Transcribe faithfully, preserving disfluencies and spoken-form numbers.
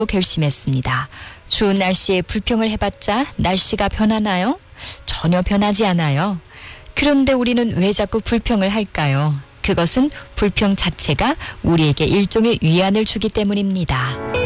결심했습니다. 추운 날씨에 불평을 해봤자 날씨가 변하나요? 전혀 변하지 않아요. 그런데 우리는 왜 자꾸 불평을 할까요? 그것은 불평 자체가 우리에게 일종의 위안을 주기 때문입니다.